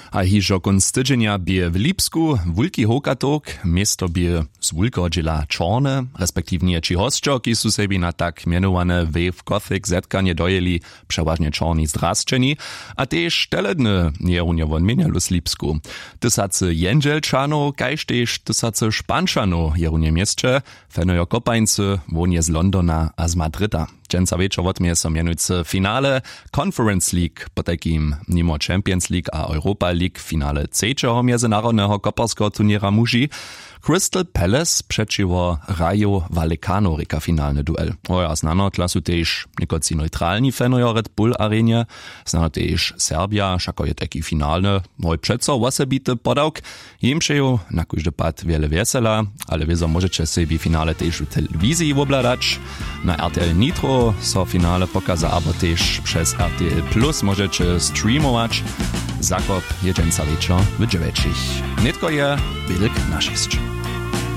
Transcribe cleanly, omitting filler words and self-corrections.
A hižo konc tydzienia bie w Lipsku wulki hokatok, miesto bie z wulko dziela czorne, respektywnie ci hostčo, ki su sebi na tak mianowane Wave Gothic zetkanie dojeli przeważnie czorni zdrasčeni, a tež teledne nierunje von mienialu z Lipsku. Tysacy Jędzelčano, kajž tež tysacy Špančano jerunje miestče, fenojo kopańcy, wonie z Londona a z Madryda. Dżęca wieczor wotmie so mianujcy finale Conference League, po takim nimo Champions League a Europa League finale trzeciego międzynarodnego koparskiego turniera muži. Crystal Palace przeciwko Rayo Vallecano reka finalny duel. Oja, znano klasu też niekoci neutralni fanojo Red Bull arenie, znano też Serbia, szako je taki finalny, moj przeco wasebity podałk, im przeju na każdy pad wiele wesela, ale wiezo możecie sobie finale też w telewizji obladać. Na RTL Nitro so finale pokaza, aber też przez RTL Plus możecie streamować. Zakop je dżęca wieczor w 9. Netko je Wilk na 6.